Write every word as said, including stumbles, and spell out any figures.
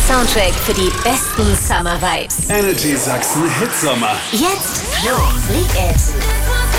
Soundtrack für die besten Summer Vibes. Energy Sachsen Hitsommer. Jetzt Flo, Big Ed.